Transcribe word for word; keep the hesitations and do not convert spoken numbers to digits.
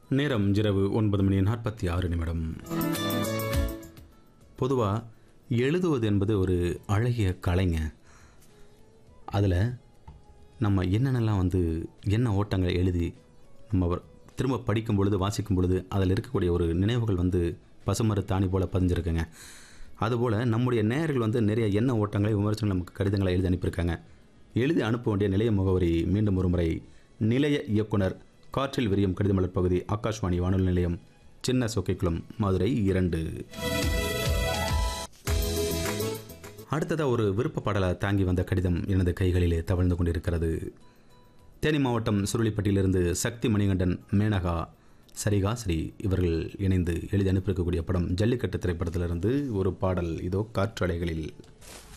நேரம் இரவு ஒன்பது மணி நாற்பத்தி ஆறு நிமிடம். பொதுவாக எழுதுவது என்பது ஒரு அழகிய கலைங்க. அதில் நம்ம என்னென்னலாம் வந்து என்ன ஓட்டங்களை எழுதி நம்ம திரும்ப படிக்கும் பொழுது வாசிக்கும் பொழுது அதில் இருக்கக்கூடிய ஒரு நினைவுகள் வந்து பசுமர தாணி போல் பதிஞ்சிருக்குங்க. அதுபோல் நம்முடைய நேயர்கள் வந்து நிறைய எண்ண ஓட்டங்களை விமர்சனங்கள் நமக்கு கடிதங்களை எழுதி அனுப்பியிருக்காங்க. எழுதி அனுப்ப வேண்டிய நிலைய முகவரி மீண்டும் ஒரு முறை: நிலைய இயக்குனர், காற்றில் விரியும் கடிதமலர் பகுதி, ஆகாஷ்வாணி வானொலி நிலையம், சின்ன சொக்கைக்குளம், மதுரை இரண்டு. அடுத்ததாக ஒரு விருப்ப பாடலை தாங்கி வந்த கடிதம் எனது கைகளிலே தவழ்ந்து கொண்டிருக்கிறது. தேனி மாவட்டம் சுருளிப்பட்டியிலிருந்து சக்தி மணிகண்டன், மேனகா, சரிகா ஸ்ரீ இவர்கள் இணைந்து எழுதி அனுப்பியிருக்கக்கூடிய படம் ஜல்லிக்கட்டு திரைப்படத்திலிருந்து ஒரு பாடல். இதோ காற்றலைகளில்.